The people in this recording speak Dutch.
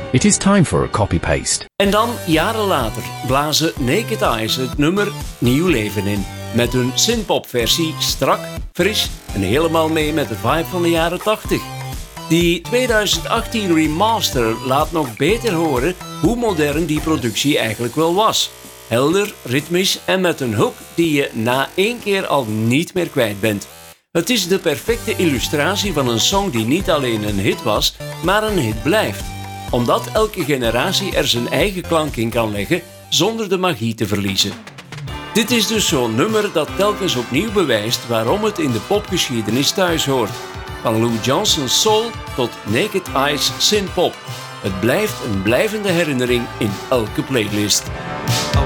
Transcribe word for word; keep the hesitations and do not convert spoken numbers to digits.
It is time for a copy-paste. En dan, jaren later, blazen Naked Eyes het nummer nieuw leven in. Met hun synthpop-versie strak, fris en helemaal mee met de vibe van de jaren tachtig. Die twintig achttien remaster laat nog beter horen hoe modern die productie eigenlijk wel was. Helder, ritmisch en met een hook die je na één keer al niet meer kwijt bent. Het is de perfecte illustratie van een song die niet alleen een hit was, maar een hit blijft. Omdat elke generatie er zijn eigen klank in kan leggen zonder de magie te verliezen. Dit is dus zo'n nummer dat telkens opnieuw bewijst waarom het in de popgeschiedenis thuis hoort. Van Lou Johnson's soul tot Naked Eyes synthpop. Het blijft een blijvende herinnering in elke playlist.